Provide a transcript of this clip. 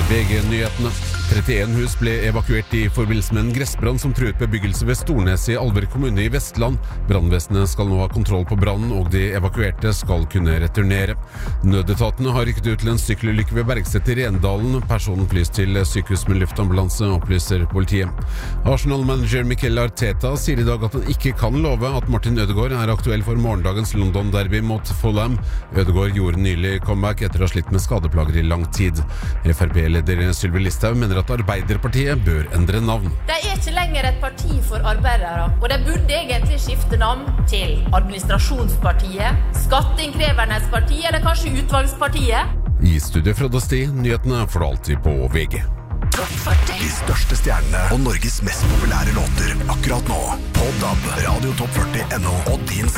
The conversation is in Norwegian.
VG-nyhetene. 31 hus ble evakuert i forbindelse med en gressbrann som truet bebyggelse ved Stornes i Alver kommune i Vestland. Brannvesenet skal nå ha kontroll på brannen, og de evakuerte skal kunne returnere. Nødetatene har rykket ut til en sykkelulykke ved Bergset i Rendalen. Personen flys til sykehus med luftambulanse, opplyser politiet. Arsenal-manager Mikel Arteta sier i dag at han ikke kan love at Martin Ødegaard er aktuell for morgendagens London-derby mot Fulham. Ødegaard gjorde nylig comeback etter å ha slitt med skadeplager i lang tid. FrP-leder Sylvi Listhaug mener at Arbeiderpartiet bør endre navn. Det er ikke lenger et parti for arbeidere, og det burde egentlig skifte navn til Administrasjonspartiet, Skatteinnkrevernes parti eller kanskje Utvalgspartiet. I studio fra Dosti, nyhetene får du alltid på VG. De største stjernene og Norges mest populære låter akkurat nå på DAB, Radio Top 40 NO og din